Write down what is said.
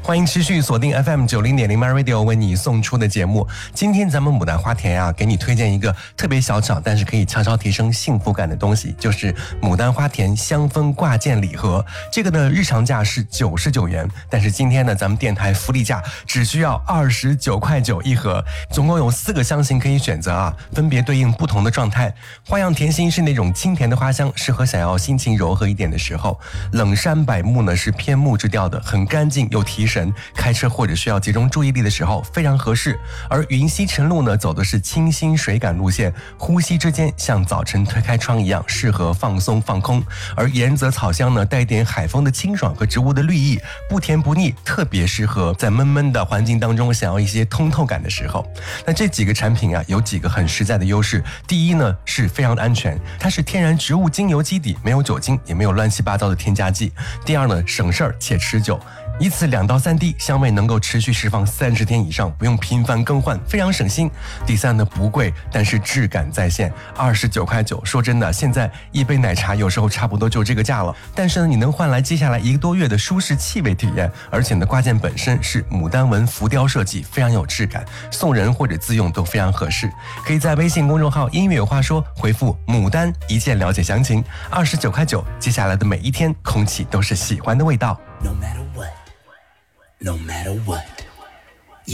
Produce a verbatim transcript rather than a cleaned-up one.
欢迎持续锁定 F M 九零点零 My Radio 为你送出的节目。今天咱们牡丹花田啊，给你推荐一个特别小巧，但是可以悄悄提升幸福感的东西，就是牡丹花田香氛挂件礼盒。这个呢，日常价是九十九元，但是今天呢，咱们电台福利价只需要二十九块九一盒，总共有四个香型可以选择啊，分别对应不同的状态。花样甜心是那种清甜的花香，适合想要心情柔和一点的时候。冷杉柏木呢是偏木质调的，很干净又提神，开车或者需要集中注意力的时候非常合适。而云溪晨露呢走的是清新水感路线，呼吸之间像早晨推开窗一样，适合放松放空。而岩泽草香呢带点海风的清爽和植物的绿意，不甜不腻，特别适合在闷闷的环境当中想要一些通透感的时候。那这几个产品啊有几个很实在的优势。第一呢是非常的安全，它是天然植物精油基底，没有酒精，也没有乱七八糟的添加剂。第二呢省事儿且持久，一次两到三滴，香味能够持续释放三十天以上，不用频繁更换，非常省心。第三呢不贵，但是质感在线，二十九块九。说真的，现在一杯奶茶有时候差不多就这个价了，但是呢你能换来接下来一个多月的舒适气味体验。而且呢挂件本身是牡丹纹浮雕设计，非常有质感，送人或者自用都非常合适。可以在微信公众号音乐有话说回复牡丹一键了解详情，二十九块九。接下来的每一天空气都是喜欢的味道。 No matter what, no matter what